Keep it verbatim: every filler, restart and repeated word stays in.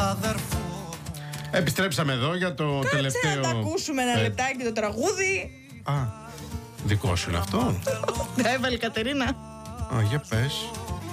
Επιστρέψαμε εδώ για το Κάτσε τελευταίο. να τα ακούσουμε ένα ε... λεπτάκι το τραγούδι. Α, δικό σου είναι αυτό. Τα έβαλε η Κατερίνα. Α, για πες.